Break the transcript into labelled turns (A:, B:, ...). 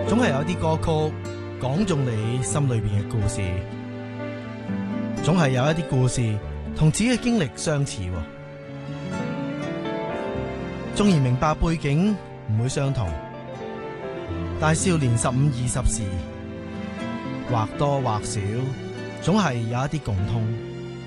A: 總係有啲歌曲講中你心裏邊嘅故事，總係有一啲故事同自己嘅經歷相似。縱然明白背景唔會相同，但少年15、20時，或多或少總係有一啲共通。